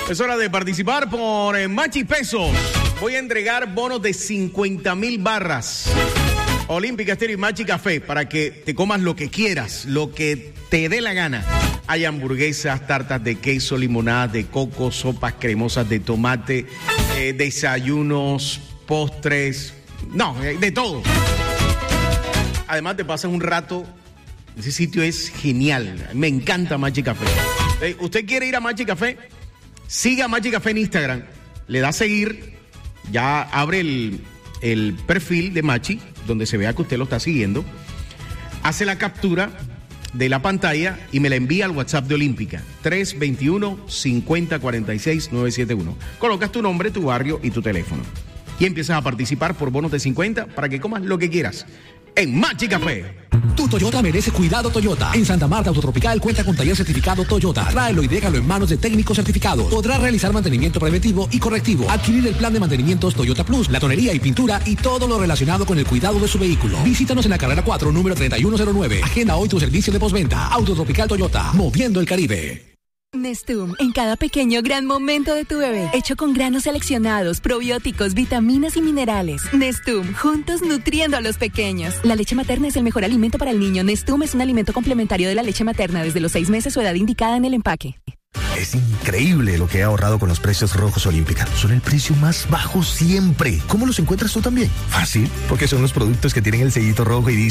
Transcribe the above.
Es hora de participar por Machi Pesos. Voy a entregar bonos de 50,000 barras. Olímpica Estéreo y Machi Café para que te comas lo que quieras, lo que te dé la gana. Hay hamburguesas, tartas de queso, limonadas de coco, sopas cremosas de tomate, desayunos, postres, de todo. Además te pasas un rato, ese sitio es genial, me encanta Machi Café. ¿Usted quiere ir a Machi Café? Siga Machi Café en Instagram, le da a seguir, ya abre el perfil de Machi, donde se vea que usted lo está siguiendo, hace la captura de la pantalla y me la envía al WhatsApp de Olímpica, 321-5046-971. Colocas tu nombre, tu barrio y tu teléfono. Y empiezas a participar por bonos de 50 para que comas lo que quieras en Machi Café. Tu Toyota merece cuidado Toyota. En Santa Marta Autotropical cuenta con taller certificado Toyota. Tráelo y déjalo en manos de técnicos certificados. Podrás realizar mantenimiento preventivo y correctivo. Adquirir el plan de mantenimientos Toyota Plus, la tonería y pintura y todo lo relacionado con el cuidado de su vehículo. Visítanos en la carrera 4, número 3109. Agenda hoy tu servicio de postventa. Autotropical Toyota, moviendo el Caribe. Nestum, en cada pequeño gran momento de tu bebé, hecho con granos seleccionados, probióticos, vitaminas y minerales. Nestum, juntos nutriendo a los pequeños. La leche materna es el mejor alimento para el niño. Nestum es un alimento complementario de la leche materna desde los 6 meses o edad indicada en el empaque. Es increíble lo que he ahorrado con los precios rojos Olímpica. Son el precio más bajo siempre. ¿Cómo los encuentras tú también? Fácil, porque son los productos que tienen el sellito rojo y